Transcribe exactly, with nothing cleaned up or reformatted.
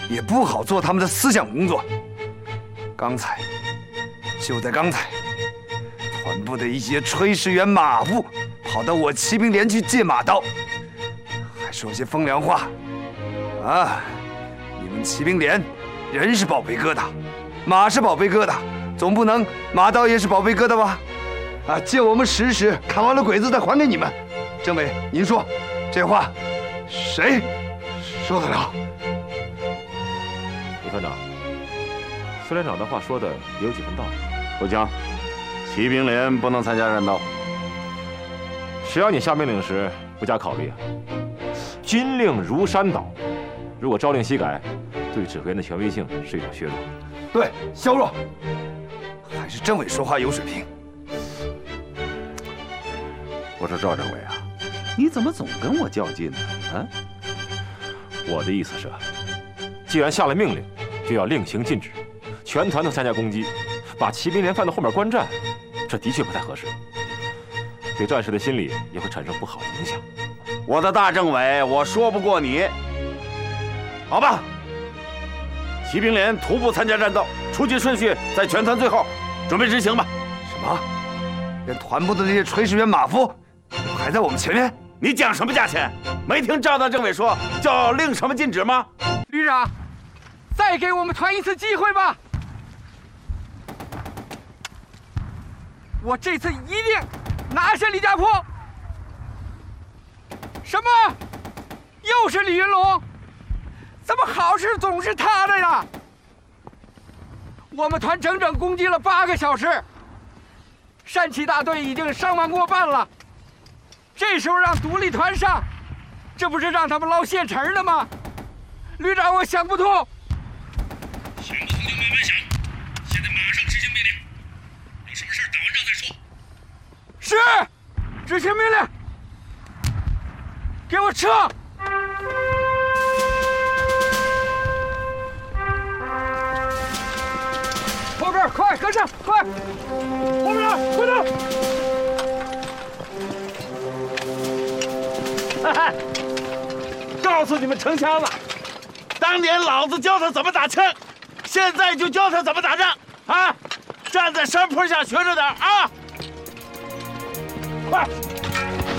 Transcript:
也不好做他们的思想工作。刚才，就在刚才，团部的一些炊事员、马夫跑到我骑兵连去借马刀，还说些风凉话。啊，你们骑兵连，人是宝贝疙瘩，马是宝贝疙瘩，总不能马刀也是宝贝疙瘩吧？啊，借我们使使，砍完了鬼子再还给你们。政委，您说，这话谁说得了？ 李团长，孙连长的话说的也有几分道理。 不行，骑兵连不能参加战斗。 谁让你下命令时不加考虑啊？军令如山倒，如果朝令夕改，对指挥员的权威性是一种削弱。 对，削弱。还是政委说话有水平。 我说赵政委啊，你怎么总跟我较劲呢？啊？ 我的意思是，既然下了命令，就要令行禁止，全团都参加攻击，把骑兵连放到后面观战，这的确不太合适，对战士的心理也会产生不好的影响。 我的大政委，我说不过你。好吧，骑兵连徒步参加战斗，出击顺序在全团最后，准备执行吧。 什么？连团部的那些炊事员、马夫还在我们前面？ 你讲什么价钱？没听赵大政委说叫令什么禁止吗？ 旅长，再给我们团一次机会吧！我这次一定拿下李家坡。什么？又是李云龙？怎么好事总是他的呀？我们团整整攻击了八个小时，山崎大队已经伤亡过半了。这时候让独立团上，这不是让他们捞现成的吗？旅长，我想不通。 想不通就慢慢想，现在马上执行命令。有什么事打完仗再说。 是，执行命令。给我撤！后边快跟上，快！后面快点！ 哈哈，告诉你们城乡了，当年老子教他怎么打枪，现在就教他怎么打仗啊！站在山坡下学着点啊！快！